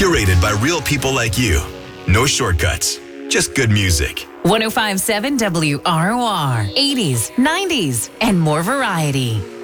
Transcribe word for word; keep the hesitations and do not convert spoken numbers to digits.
Curated by real people like you. No shortcuts, just good music. one oh five point seven W R O R. eighties, nineties, and more variety.